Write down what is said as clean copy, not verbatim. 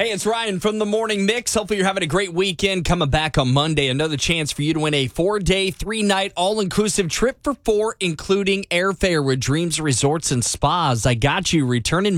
Hey, it's Ryan from the Morning Mix. Hopefully you're having a great weekend coming back on Monday. Another chance for you to win a 4-day, 3-night, all-inclusive trip for 4, including airfare with Dreams Resorts and Spas. I got you returning